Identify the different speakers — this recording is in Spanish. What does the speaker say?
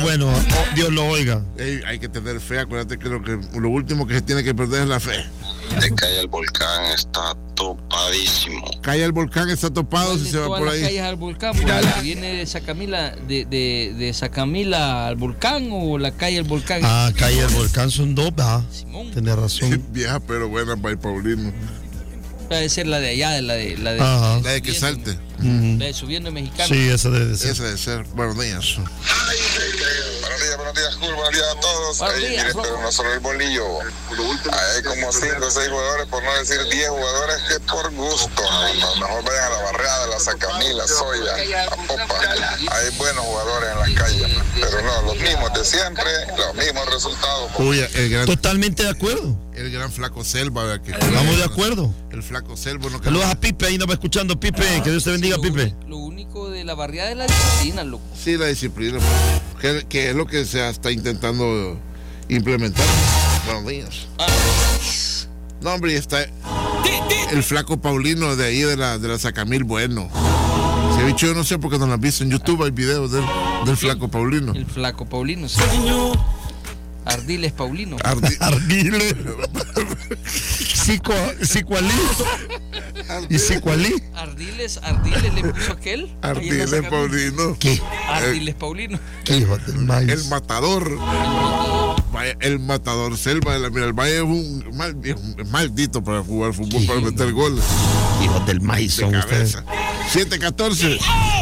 Speaker 1: Bueno, Dios lo oiga.
Speaker 2: Hay que tener fe, acuérdate que lo último que se tiene que perder es la fe.
Speaker 3: De Calle al Volcán está topadísimo.
Speaker 2: Calle al Volcán está topado si se va por ahí.
Speaker 4: Calles al Volcán, porque viene de Sacamila, de Sacamila al Volcán o la calle al Volcán.
Speaker 1: Calle al Volcán son dos, ¿verdad?
Speaker 4: Simón.
Speaker 2: Sí,
Speaker 1: Tenés razón.
Speaker 2: vieja pero buena, by Paulino.
Speaker 4: Debe ser la de allá, la de
Speaker 2: La de que salte.
Speaker 4: La de Subiendo Mexicano.
Speaker 1: Sí, esa debe ser.
Speaker 2: Esa debe ser. Buenos días.
Speaker 3: Buenos días, Cool, buenos días a todos. Pero no solo el bolillo. Hay como 5 o 6 jugadores, por no decir 10 jugadores, que por gusto. Mejor vayan a la barriada, la Sacamila, Soya, a Popa. Hay buenos jugadores en las calles, pero no, los mismos de siempre, los mismos resultados.
Speaker 2: Uy,
Speaker 1: Totalmente de acuerdo.
Speaker 2: el gran Flaco Selva, ¿verdad? Que
Speaker 1: Estamos de acuerdo.
Speaker 2: El Flaco Selva. No.
Speaker 1: Saludos a Pipe, ahí nos va escuchando Pipe. Que Dios te bendiga, Pipe.
Speaker 4: Lo único de la barriada es la disciplina, loco.
Speaker 2: Sí, la disciplina, que es lo que se está intentando implementar. Buenos días. No, hombre, está el Flaco Paulino de ahí de la Sacamil, bueno. Ese bicho yo no sé por qué no lo han visto. En YouTube hay videos del Flaco Paulino.
Speaker 4: El Flaco Paulino, sí. Ardiles Paulino.
Speaker 1: Ardiles. Cicualí. ¿Y Cicualí?
Speaker 4: Ardiles le puso aquel.
Speaker 2: Ardiles Paulino.
Speaker 1: ¿Qué?
Speaker 4: Ardiles Paulino.
Speaker 1: ¿Qué hijo del maíz?
Speaker 2: El matador. Vaya, el matador Selva de la Miralvalle es un maldito para jugar fútbol, para meter goles.
Speaker 1: Hijos del maíz son ustedes.
Speaker 2: 7-14.